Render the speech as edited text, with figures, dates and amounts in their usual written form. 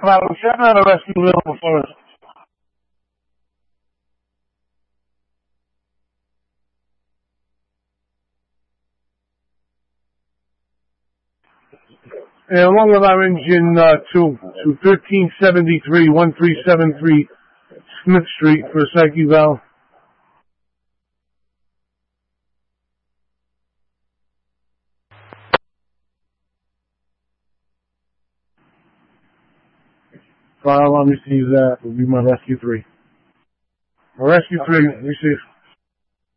Bravo 7 on a rescue available for us. And along with our engine 2 to 1373-1373 Smith Street for a psych eval. Fire alarm receives that. Will be my rescue 3. My rescue 3, receive.